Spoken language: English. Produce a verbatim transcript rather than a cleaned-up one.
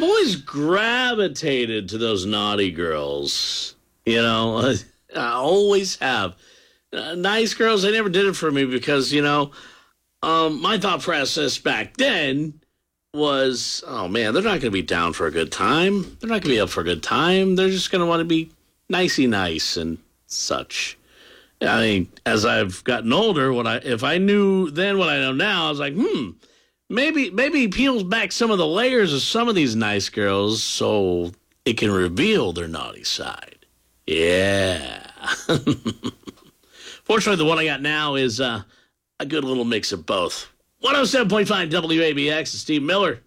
always gravitated to those naughty girls. You know, I always have. Uh, nice girls, they never did it for me because, you know, um, my thought process back then was, oh, man, they're not going to be down for a good time. They're not going to be up for a good time. They're just going to want to be nicey nice and such. I mean, as I've gotten older, what I if I knew then what I know now, I was like, hmm, maybe maybe he peels back some of the layers of some of these nice girls so it can reveal their naughty side. Yeah. Fortunately, the one I got now is uh, a good little mix of both. one oh seven point five W A B X, Steve Miller.